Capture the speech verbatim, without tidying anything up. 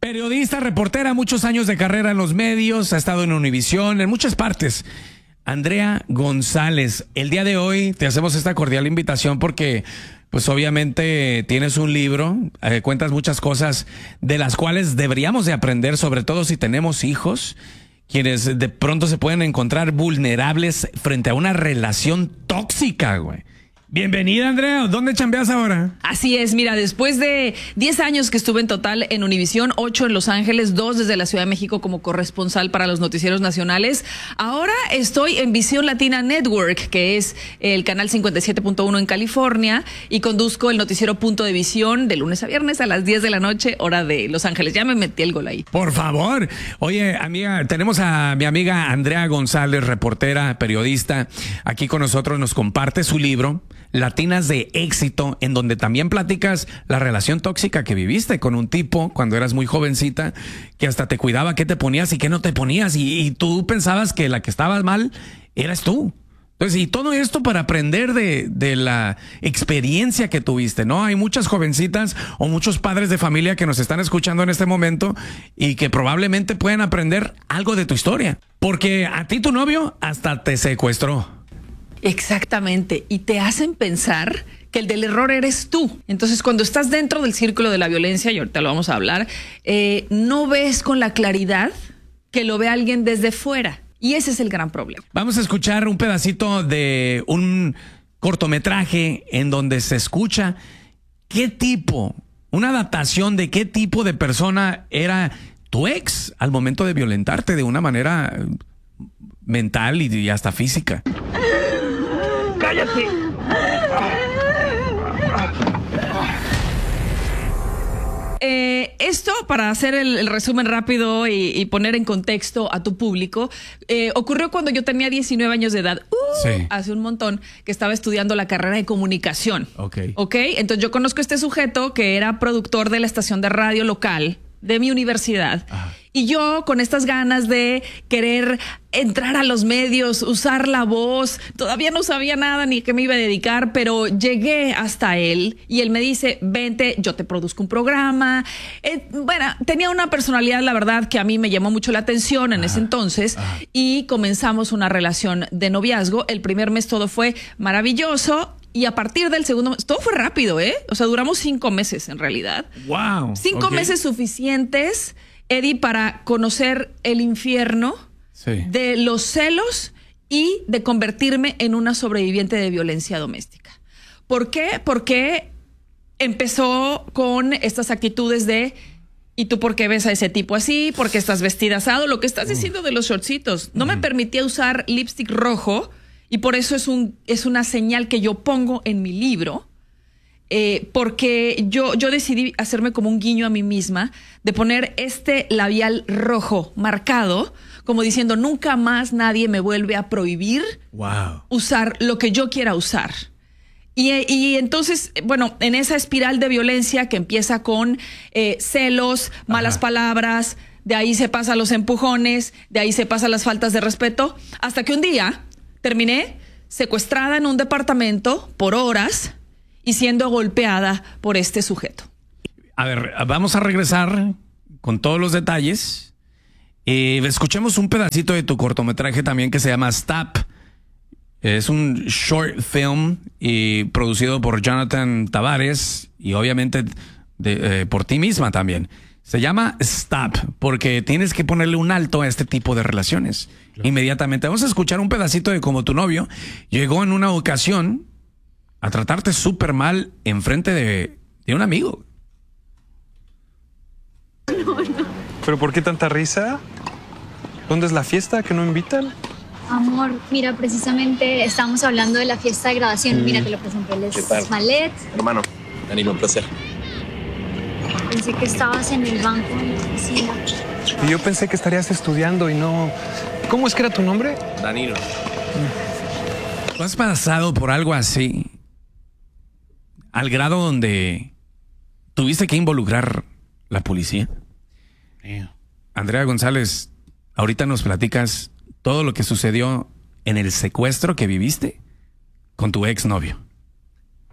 Periodista, reportera, muchos años de carrera en los medios, ha estado en Univisión, en muchas partes. Andrea González, el día de hoy te hacemos esta cordial invitación porque, pues obviamente tienes un libro, eh, cuentas muchas cosas de las cuales deberíamos de aprender, sobre todo si tenemos hijos, quienes de pronto se pueden encontrar vulnerables frente a una relación tóxica, güey. Bienvenida, Andrea. ¿Dónde chambeas ahora? Así es, mira, después de diez años que estuve en total en Univisión, ocho en Los Ángeles, dos desde la Ciudad de México como corresponsal para los noticieros nacionales, ahora estoy en Visión Latina Network, que es el canal cincuenta y siete punto uno en California, y conduzco el noticiero Punto de Visión de lunes a viernes a las diez de la noche, hora de Los Ángeles. Ya me metí el gol ahí. Por favor. Oye, amiga, tenemos a mi amiga Andrea González, reportera, periodista, aquí con nosotros. Nos comparte su libro, Latinas de Éxito, en donde también platicas la relación tóxica que viviste con un tipo cuando eras muy jovencita, que hasta te cuidaba qué te ponías y qué no te ponías, y, y tú pensabas que la que estaba mal eras tú. Entonces, y todo esto para aprender de, de la experiencia que tuviste, ¿no? Hay muchas jovencitas o muchos padres de familia que nos están escuchando en este momento y que probablemente pueden aprender algo de tu historia, porque a ti tu novio hasta te secuestró. Exactamente, y te hacen pensar que el del error eres tú. Entonces, cuando estás dentro del círculo de la violencia, y ahorita lo vamos a hablar, eh, no ves con la claridad que lo ve alguien desde fuera. Y ese es el gran problema. Vamos a escuchar un pedacito de un cortometraje en donde se escucha qué tipo, una adaptación de qué tipo de persona era tu ex al momento de violentarte de una manera mental y, y hasta física. ¡Cállate! Eh, esto, para hacer el, el resumen rápido y, y poner en contexto a tu público, eh, ocurrió cuando yo tenía diecinueve años de edad. Uh, sí. Hace un montón, que estaba estudiando la carrera de comunicación. Ok. Ok, entonces yo conozco a este sujeto que era productor de la estación de radio local de mi universidad. Ajá. Y yo, con estas ganas de querer entrar a los medios, usar la voz, todavía no sabía nada ni qué me iba a dedicar, pero llegué hasta él y él me dice, vente, yo te produzco un programa. Eh, bueno, tenía una personalidad, la verdad, que a mí me llamó mucho la atención en ajá, ese entonces, ajá, y comenzamos una relación de noviazgo. El primer mes todo fue maravilloso. Y a partir del segundo mes, todo fue rápido, ¿eh? O sea, duramos cinco meses en realidad. ¡Wow! Cinco okay. meses suficientes, Eddie, para conocer el infierno sí. de los celos y de convertirme en una sobreviviente de violencia doméstica. ¿Por qué? Porque empezó con estas actitudes de, ¿y tú por qué ves a ese tipo así? ¿Por qué estás vestida asado? Lo que estás diciendo de los shortcitos. No uh-huh. me permitía usar lipstick rojo. Y por eso es, un, es una señal que yo pongo en mi libro, eh, porque yo, yo decidí hacerme como un guiño a mí misma de poner este labial rojo marcado, como diciendo, nunca más nadie me vuelve a prohibir wow. usar lo que yo quiera usar. Y, y entonces, bueno, en esa espiral de violencia que empieza con eh, celos, malas Ajá. palabras, de ahí se pasa a los empujones, de ahí se pasa a las faltas de respeto, hasta que un día terminé secuestrada en un departamento por horas y siendo golpeada por este sujeto. A ver, vamos a regresar con todos los detalles. Eh, escuchemos un pedacito de tu cortometraje también que se llama Stop. Es un short film y producido por Jonathan Tavares y obviamente de, eh, por ti misma también. Se llama Stop porque tienes que ponerle un alto a este tipo de relaciones. Claro. Inmediatamente. Vamos a escuchar un pedacito de cómo tu novio llegó en una ocasión a tratarte súper mal enfrente de, de un amigo. No, no. ¿Pero por qué tanta risa? ¿Dónde es la fiesta? ¿Que no invitan? Amor, mira, precisamente estábamos hablando de la fiesta de graduación. Mm. Mira, te lo presenté. Él es Ismael. Hermano, Danilo, un placer. Pensé que estabas en el banco en la oficina. Y yo pensé que estarías estudiando y no... ¿Cómo es que era tu nombre? Danilo. ¿Tú has pasado por algo así? Al grado donde tuviste que involucrar la policía. Yeah. Andrea González, ahorita nos platicas todo lo que sucedió en el secuestro que viviste con tu exnovio.